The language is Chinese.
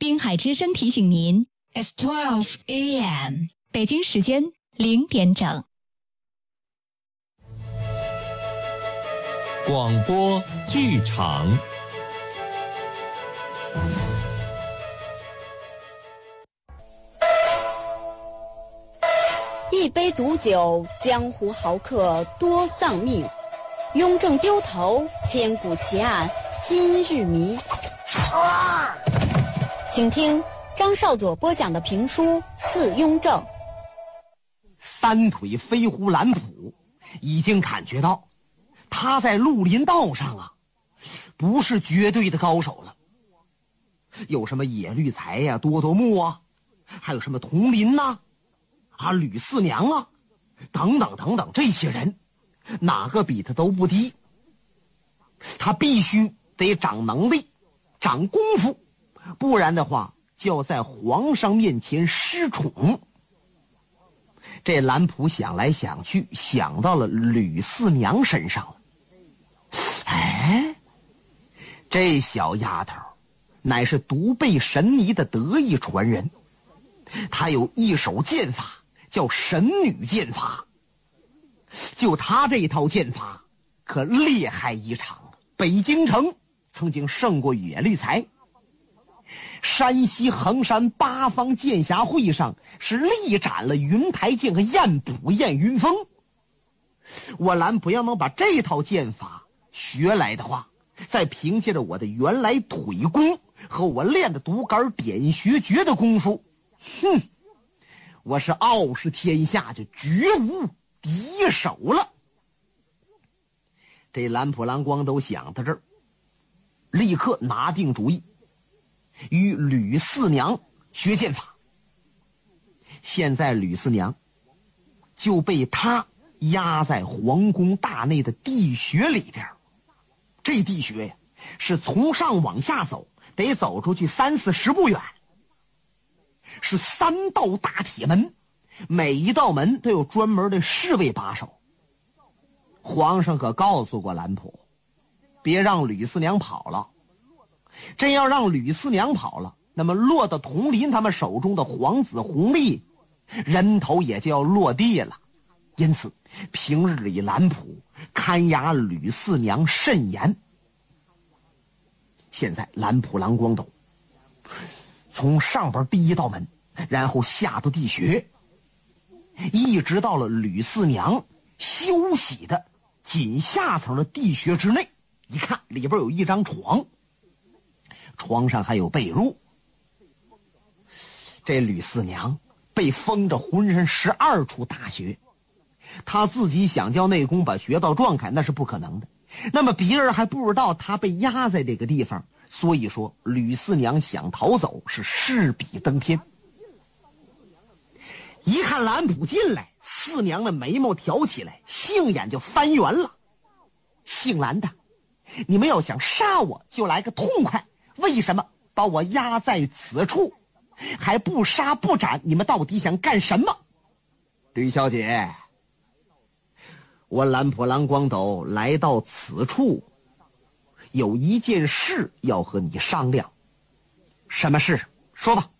滨海之声提醒您 ，It's 12 a.m. 北京时间0点整。 广播剧场。 一杯毒酒，江湖豪客多丧命；雍正丢头，千古奇案今日谜。请听张少佐播讲的评书《刺雍正》。 三腿飞狐蓝普已经感觉到，他在绿林道上啊，不是绝对的高手了。有什么野绿才呀、多多木啊，还有什么佟林呐、吕四娘啊，等等等等，这些人哪个比他都不低。他必须得长能力，长功夫，不然的话就要在皇上面前失宠。这蓝普想来想去，想到了吕四娘身上了。哎，这小丫头乃是独背神尼的得意传人，她有一手剑法叫神女剑法，就她这套剑法可厉害异常。北京城曾经胜过野绿才，山西衡山八方剑侠会上是力斩了云台剑和燕普燕云峰。我蓝普要能把这套剑法学来的话，再凭借着我的原来腿功和我练的独杆点穴诀的功夫，我是傲视天下，就绝无敌手了。这蓝普蓝光都想到这儿，立刻拿定主意，与吕四娘学剑法。现在吕四娘就被他压在皇宫大内的地穴里边。这地穴呀，是从上往下走，得走出去30-40步远，是3道大铁门，每一道门都有专门的侍卫把守。皇上可告诉过蓝普，别让吕四娘跑了。真要让吕四娘跑了，那么落到佟林他们手中的皇子弘历，人头也就要落地了。因此平日里蓝普看押吕四娘甚严。现在蓝普蓝光斗从上边第一道门，然后下到地穴，一直到了吕四娘休息的仅下层的地穴之内。一看里边有一张床，床上还有被褥。这吕四娘被封着浑身12处大穴，他自己想叫内功把穴道撞开那是不可能的，那么别人还不知道他被压在这个地方，所以说吕四娘想逃走是势比登天。一看蓝普进来，四娘的眉毛挑起来，杏眼就翻圆了。姓蓝的，你们要想杀我就来个痛快，为什么把我压在此处，还不杀不斩？你们到底想干什么？吕小姐，我蓝普蓝光斗来到此处，有一件事要和你商量。什么事？说吧。